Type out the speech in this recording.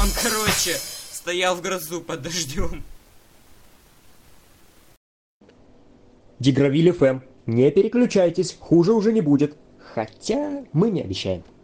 Он, короче, стоял в грозу под дождем. Дигравиль ФМ. Не переключайтесь, хуже уже не будет. Хотя мы не обещаем.